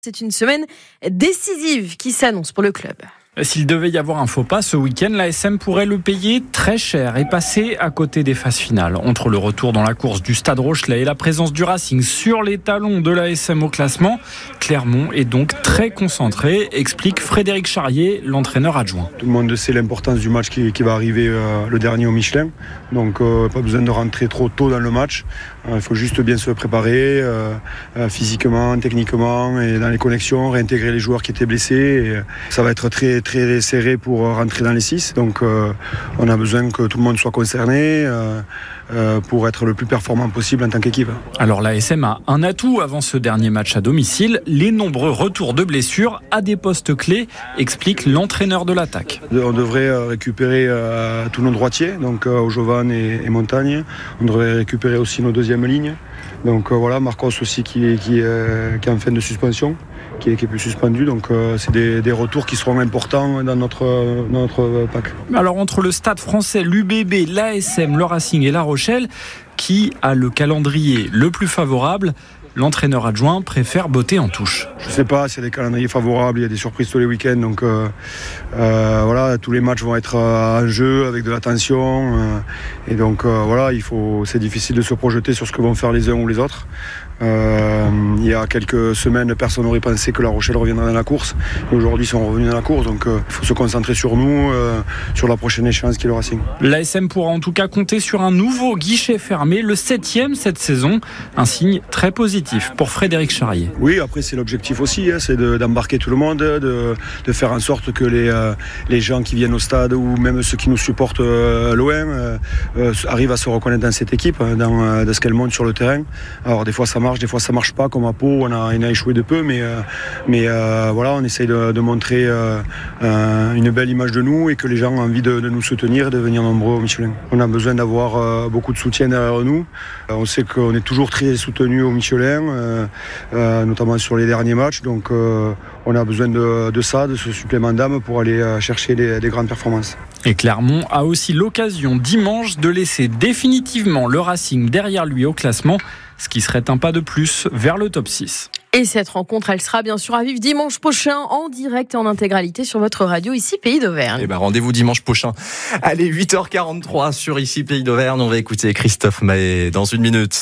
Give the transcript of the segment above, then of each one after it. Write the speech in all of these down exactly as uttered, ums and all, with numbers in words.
C'est une semaine décisive qui s'annonce pour le club. S'il devait y avoir un faux pas ce week-end, l'A S M pourrait le payer très cher et passer à côté des phases finales. Entre le retour dans la course du Stade Rochelais et la présence du Racing sur les talons de l'A S M au classement, Clermont est donc très concentré, explique Frédéric Charrier, l'entraîneur adjoint. Tout le monde sait l'importance du match qui, qui va arriver euh, le dernier au Michelin. Donc euh, pas besoin de rentrer trop tôt dans le match. Euh, il faut juste bien se préparer euh, euh, physiquement, techniquement et dans les connexions, réintégrer les joueurs qui étaient blessés. Et, euh, ça va être très très serré pour rentrer dans les six, donc euh, on a besoin que tout le monde soit concerné euh, euh, pour être le plus performant possible en tant qu'équipe. Alors l'A S M a un atout avant ce dernier match à domicile, les nombreux retours de blessures à des postes clés, explique l'entraîneur de l'attaque. On devrait récupérer euh, tous nos droitiers, donc euh, Jovan et, et Montagne. On devrait récupérer aussi nos deuxièmes lignes. Donc euh, voilà, Marcos aussi qui, qui, euh, qui est en fin de suspension, qui est, qui est plus suspendu. Donc euh, c'est des, des retours qui seront importants dans notre, dans notre pack. Alors entre le Stade Français, l'U B B, l'A S M, le Racing et La Rochelle, qui a le calendrier le plus favorable, l'entraîneur adjoint préfère botter en touche. Je ne sais pas, c'est des calendriers favorables, il y a des surprises tous les week-ends, donc euh, euh, voilà, tous les matchs vont être en jeu avec de la tension, euh, et donc euh, voilà, il faut, c'est difficile de se projeter sur ce que vont faire les uns ou les autres. Euh, il y a quelques semaines, personne n'aurait pensé que La Rochelle reviendrait dans la course. Et aujourd'hui, ils sont revenus dans la course, donc il euh, faut se concentrer sur nous, euh, sur la prochaine échéance qui est le Racing. L'A S M pourra en tout cas compter sur un nouveau guichet fermé, le septième cette saison, un signe très positif pour Frédéric Charrier. Oui, après c'est l'objectif aussi, hein, c'est de, d'embarquer tout le monde, de, de faire en sorte que les, euh, les gens qui viennent au stade ou même ceux qui nous supportent euh, l'O M euh, euh, arrivent à se reconnaître dans cette équipe, dans, euh, dans ce qu'elle montre sur le terrain. Alors des fois ça marche, des fois ça marche pas, comme à Pau, on a, on a échoué de peu, mais, euh, mais euh, voilà, on essaye de, de montrer euh, euh, une belle image de nous et que les gens ont envie de, de nous soutenir et de venir nombreux au Michelin. On a besoin d'avoir euh, beaucoup de soutien derrière nous. Euh, on sait qu'on est toujours très soutenus au Michelin, euh, euh, notamment sur les derniers matchs, donc euh, on a besoin de, de ça, de ce supplément d'âme pour aller euh, chercher des, des grandes performances. Et Clermont a aussi l'occasion dimanche de laisser définitivement le Racing derrière lui au classement, ce qui serait un pas de plus vers le top six. Et cette rencontre, elle sera bien sûr à vivre dimanche prochain en direct et en intégralité sur votre radio ici Pays d'Auvergne. Et ben rendez-vous dimanche prochain. Allez, huit heures quarante-trois sur ici Pays d'Auvergne. On va écouter Christophe Mahé dans une minute.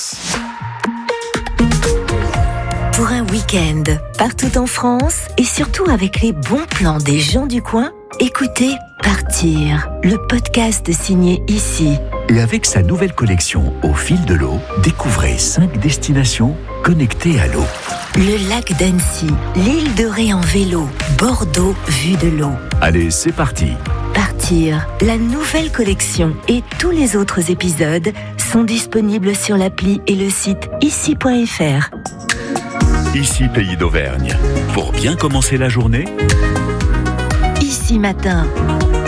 Pour un week-end partout en France et surtout avec les bons plans des gens du coin, écoutez Partir, le podcast signé ici. Et avec sa nouvelle collection Au fil de l'eau, découvrez cinq destinations connectées à l'eau. Le lac d'Annecy, l'île de Ré en vélo, Bordeaux vue de l'eau. Allez, c'est parti. Partir, la nouvelle collection et tous les autres épisodes sont disponibles sur l'appli et le site ici point f r. Ici Pays d'Auvergne. Pour bien commencer la journée, Ici matin.